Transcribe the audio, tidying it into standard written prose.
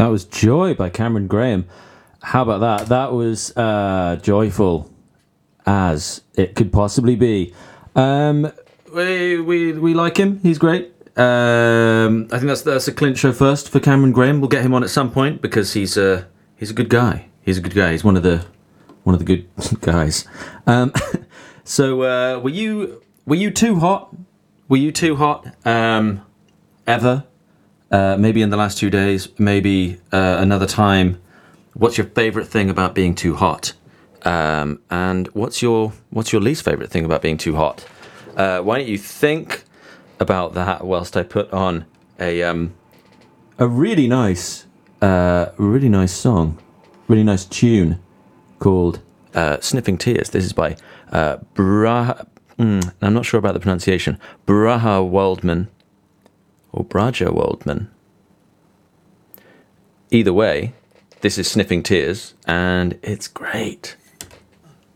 That was Joy by Cameron Graham. How about that? That was joyful as it could possibly be. We like him. He's great. I think that's a clincher first for Cameron Graham. We'll get him on at some point because he's a good guy. He's a good guy. He's one of the good guys. So were you too hot? Were you too hot? Ever? Maybe in the last 2 days, maybe another time. What's your favourite thing about being too hot? And what's your least favourite thing about being too hot? Why don't you think about that whilst I put on a really nice song, really nice tune called "Sniffing Tears." This is by I'm not sure about the pronunciation. Braha Waldman. Or Braja Waldman. Either way, this is Sniffing Tears, and it's great.